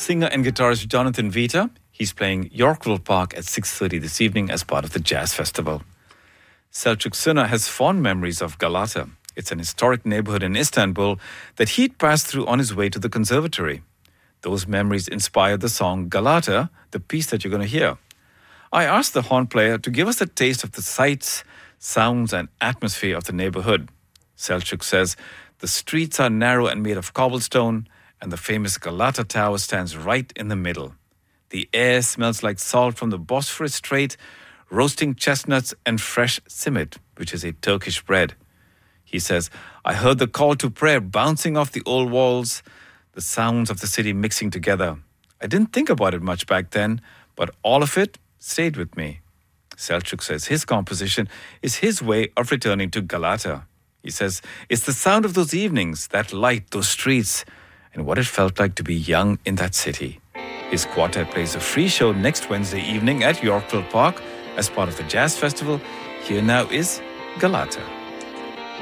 singer and guitarist Jonathan Vita. He's playing Yorkville Park at 6:30 this evening as part of the Jazz Festival. Selçuk Suna has fond memories of Galata. It's an historic neighborhood in Istanbul that he'd passed through on his way to the conservatory. Those memories inspired the song Galata, the piece that you're going to hear. I asked the horn player to give us a taste of the sights, sounds and atmosphere of the neighborhood. Selçuk says the streets are narrow and made of cobblestone, and the famous Galata Tower stands right in the middle. The air smells like salt from the Bosphorus Strait, roasting chestnuts and fresh simit, which is a Turkish bread. He says, I heard the call to prayer bouncing off the old walls, the sounds of the city mixing together. I didn't think about it much back then, but all of it stayed with me. Selçuk says his composition is his way of returning to Galata. He says it's the sound of those evenings, that light, those streets, and what it felt like to be young in that city. His quartet plays a free show next Wednesday evening at Yorkville Park as part of the Jazz Festival. Here now is Galata.